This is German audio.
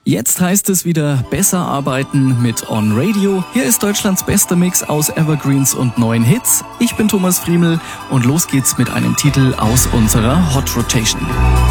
Jetzt heißt es wieder besser arbeiten mit On Radio. Hier ist Deutschlands bester Mix aus Evergreens und neuen Hits. Ich bin Thomas Friemel und los geht's mit einem Titel aus unserer Hot Rotation.